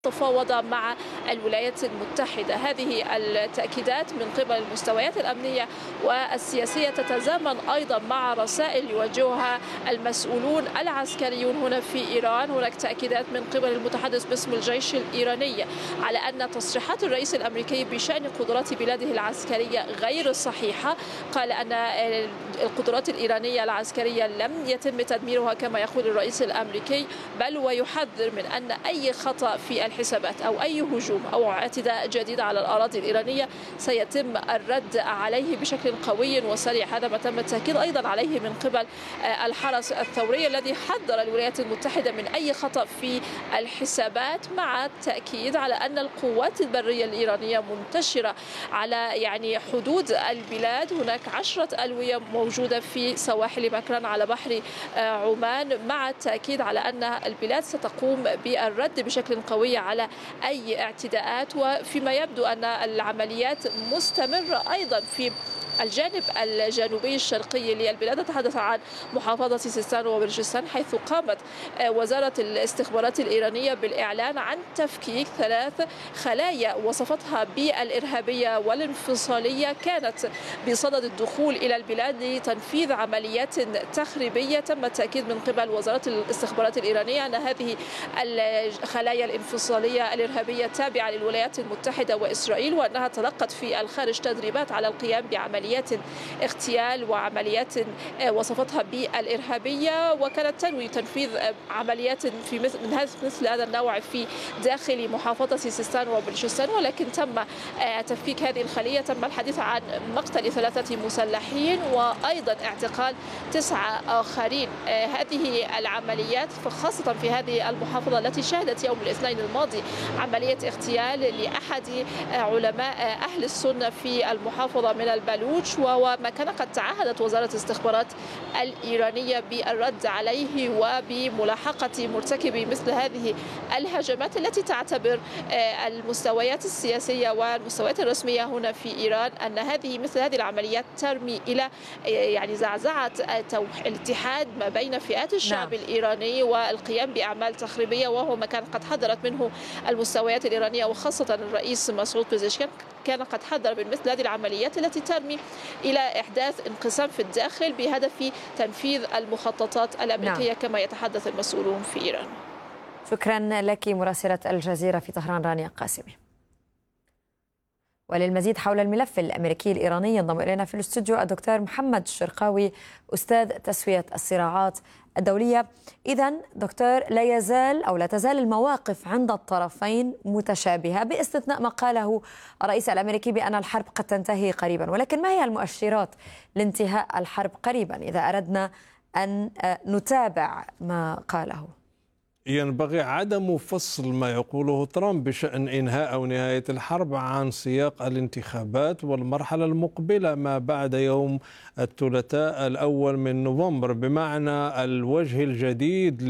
تفاوض مع الولايات المتحدة. هذه التأكيدات من قبل المستويات الأمنية والسياسية تتزامن أيضا مع رسائل يوجهها المسؤولون العسكريون هنا في إيران. هناك تأكيدات من قبل المتحدث باسم الجيش الإيراني على أن تصريحات الرئيس الأمريكي بشأن قدرات بلاده العسكرية غير صحيحة. قال أن القدرات الإيرانية العسكرية لم يتم تدميرها كما يقول الرئيس الأمريكي، بل ويحذر من أن أي خطأ في الحسابات أو أي هجوم أو اعتداء جديد على الأراضي الإيرانية سيتم الرد عليه بشكل قوي وسريع. هذا ما تم التأكيد أيضا عليه من قبل الحرس الثوري الذي حذر الولايات المتحدة من أي خطأ في الحسابات، مع التأكيد على أن القوات البرية الإيرانية منتشرة على حدود البلاد. هناك 10 ألوية موجودة في سواحل مكران على بحر عمان، مع التأكيد على أن البلاد ستقوم بالرد بشكل قوي على أي اعتداءات. وفيما يبدو أن العمليات مستمرة أيضا في الجانب الجنوبي الشرقي للبلاد. نتحدث عن محافظة سيستان وبلوچستان، حيث قامت وزارة الاستخبارات الإيرانية بالإعلان عن تفكيك 3 خلايا وصفتها بالإرهابية والانفصالية كانت بصدد الدخول إلى البلاد لتنفيذ عمليات تخريبية. تم التأكيد من قبل وزارة الاستخبارات الإيرانية أن هذه الخلايا الانفصالية الإرهابية تابعة للولايات المتحدة وإسرائيل، وأنها تلقت في الخارج تدريبات على القيام بعمليات اغتيال وعمليات وصفتها بالإرهابية، وكانت تنوي تنفيذ عمليات في مثل هذا النوع في داخل محافظة سيستان وبلوچستان. ولكن تم تفكيك هذه الخلية. تم الحديث عن مقتل 3 مسلحين وأيضا اعتقال 9 آخرين. هذه العمليات خاصة في هذه المحافظة التي شهدت يوم الاثنين الماضي عملية اغتيال لأحد علماء أهل السنة في المحافظة من البلوچ، وما كان قد تعهدت وزارة الاستخبارات الإيرانية بالرد عليه وبملاحقة مرتكبي مثل هذه الهجمات، التي تعتبر المستويات السياسية والمستويات الرسمية هنا في إيران أن مثل هذه العمليات ترمي إلى زعزعة الاتحاد ما بين فئات الشعب الإيراني والقيام بأعمال تخريبية، وهو ما كان قد حذرت منه المستويات الإيرانية وخاصة الرئيس مسعود بيزشكيان. كان قد حذر من مثل هذه العمليات التي ترمي إلى إحداث انقسام في الداخل بهدف تنفيذ المخططات الأمريكية كما يتحدث المسؤولون في إيران. شكرا لك مراسلة الجزيرة في طهران رانيا قاسمي. وللمزيد حول الملف الأمريكي الإيراني ينضم إلينا في الاستوديو الدكتور محمد الشرقاوي أستاذ تسوية الصراعات الدولية. إذن دكتور، لا تزال المواقف عند الطرفين متشابهة باستثناء ما قاله الرئيس الأمريكي بأن الحرب قد تنتهي قريبا، ولكن ما هي المؤشرات لانتهاء الحرب قريبا إذا أردنا أن نتابع ما قاله؟ ينبغي عدم فصل ما يقوله ترامب بشأن إنهاء أو نهاية الحرب عن سياق الانتخابات والمرحلة المقبلة ما بعد يوم الثلاثاء 1 من نوفمبر، بمعنى الوجه الجديد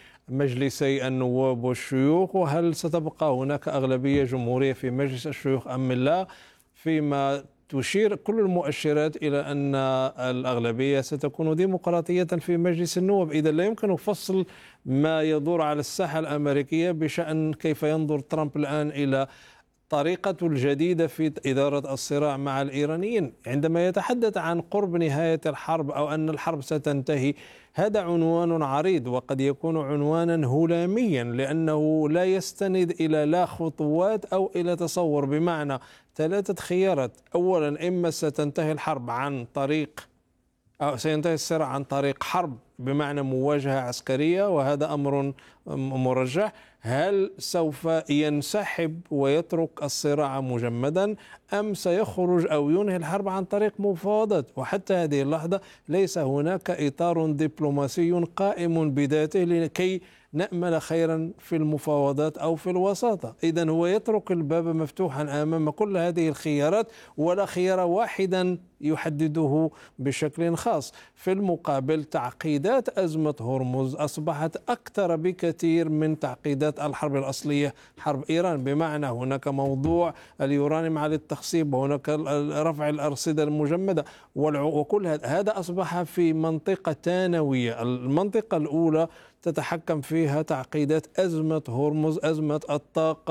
لمجلسي النواب والشيوخ، وهل ستبقى هناك أغلبية جمهورية في مجلس الشيوخ أم لا، فيما تشير كل المؤشرات إلى أن الأغلبية ستكون ديمقراطية في مجلس النواب. إذا لا يمكن فصل ما يدور على الساحة الأمريكية بشأن كيف ينظر ترامب الآن إلى طريقته الجديدة في إدارة الصراع مع الإيرانيين. عندما يتحدث عن قرب نهاية الحرب أو أن الحرب ستنتهي، هذا عنوان عريض وقد يكون عنوانا هلاميا، لأنه لا يستند إلى لا خطوات أو إلى تصور، بمعنى 3 خيارات. أولا، إما ستنتهي الحرب عن طريق أو سينتهي الصراع عن طريق حرب بمعنى مواجهة عسكرية، وهذا أمر مرجح. هل سوف ينسحب ويترك الصراع مجمدا، أم سيخرج أو ينهي الحرب عن طريق مفاوضات؟ وحتى هذه اللحظة ليس هناك إطار دبلوماسي قائم بذاته لكي نأمل خيرا في المفاوضات أو في الوساطة. إذن هو يترك الباب مفتوحا أمام كل هذه الخيارات، ولا خيار واحدا يحدده بشكل خاص. في المقابل، تعقيدات أزمة هرمز أصبحت أكثر بكثير من تعقيدات الحرب الأصلية، حرب إيران، بمعنى هناك موضوع اليورانيوم على التخصيب، وهناك رفع الأرصدة المجمدة، وكل هذا أصبح في منطقة ثانوية. المنطقة الأولى تتحكم فيها تعقيدات أزمة هرمز، أزمة الطاقة